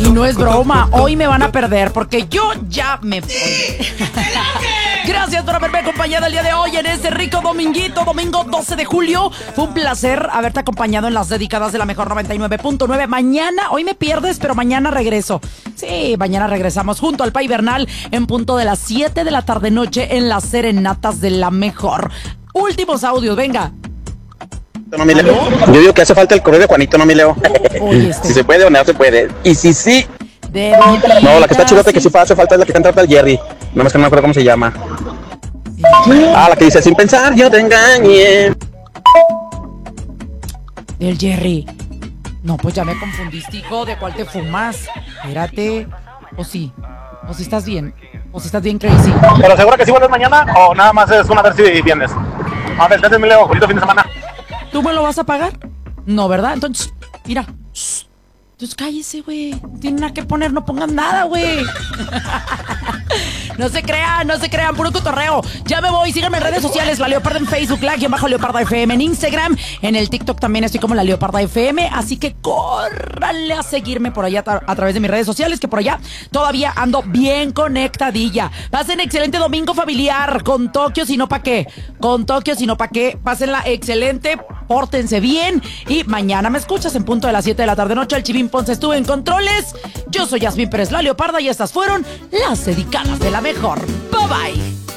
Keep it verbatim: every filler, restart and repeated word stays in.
Y no es broma, hoy me van a perder porque yo ya me voy. Gracias por haberme acompañado el día de hoy en este rico dominguito, domingo doce de julio. Fue un placer haberte acompañado en las dedicadas de la mejor noventa y nueve punto nueve. Mañana, hoy me pierdes, pero mañana regreso. Sí, mañana regresamos junto al Pai Bernal en punto de las siete de la tarde noche en las serenatas de la mejor. Últimos audios, venga. No, mi Leo. Yo digo que hace falta el correo de Juanito, no, mi Leo. Oye, este. Si se puede o no se puede. Y si sí. De no, la que está chulota que sí hace falta es la que canta el Jerry. No, es que no me acuerdo cómo se llama. Ah, la que dice, sin pensar yo te engañé. El Jerry. No, pues ya me confundiste, hijo. ¿De cuál te fumas? Espérate. ¿O sí? ¿O si estás bien? ¿O si estás bien, Crazy? ¿Pero seguro que sí vuelves mañana o nada más es una vez si vienes? A ver, gracias, mi Leo. Bonito fin de semana. ¿Tú me lo vas a pagar? No, ¿verdad? Entonces, mira. Entonces cállese, güey. No tienen nada que poner, no pongan nada, güey. No se crean, no se crean, puro cotorreo. Ya me voy, síganme en redes sociales, La Leoparda en Facebook, la guión bajo Leoparda F M en Instagram, en el TikTok también estoy como La Leoparda F M, así que córranle a seguirme por allá a través de mis redes sociales, que por allá todavía ando bien conectadilla. Pasen excelente domingo familiar, con Tokio, si no pa' qué, con Tokio, si no pa' qué, pásenla excelente, pórtense bien, y mañana me escuchas en punto de las siete de la tarde noche, el Chivín Ponce estuvo en controles, yo soy Yasmín Pérez La Leoparda y estas fueron las dedicadas de la mejor. Bye bye.